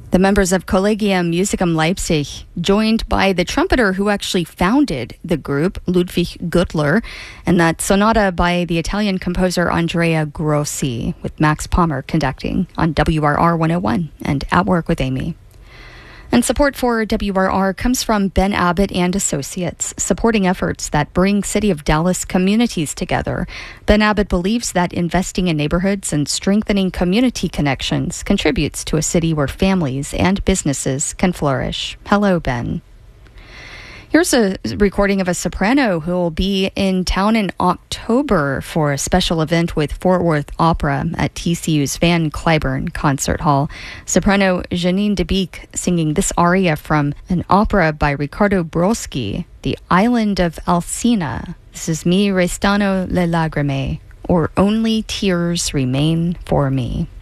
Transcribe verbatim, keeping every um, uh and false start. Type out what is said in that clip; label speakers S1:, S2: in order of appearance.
S1: The members of Collegium Musicum Leipzig, joined by the trumpeter who actually founded the group, Ludwig Gürtler, and that sonata by the Italian composer Andrea Grossi, with Max Palmer conducting on W R R one oh one and At Work with Amy. And support for W R R comes from Ben Abbott and Associates, supporting efforts that bring City of Dallas communities together. Ben Abbott believes that investing in neighborhoods and strengthening community connections contributes to a city where families and businesses can flourish. Hello, Ben. Here's a recording of a soprano who will be in town in October for a special event with Fort Worth Opera at T C U's Van Cliburn Concert Hall. Soprano Janine DeBeek singing this aria from an opera by Riccardo Broschi, The Island of Alcina. This is Mi restano le lagrime, or Only Tears Remain for Me.